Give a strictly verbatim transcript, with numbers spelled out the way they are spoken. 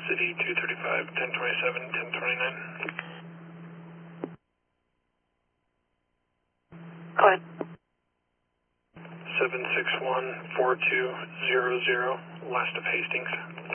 City two thirty-five, ten twenty-seven, ten twenty-nine. Go ahead. seven six one, four two zero zero, last of Hastings.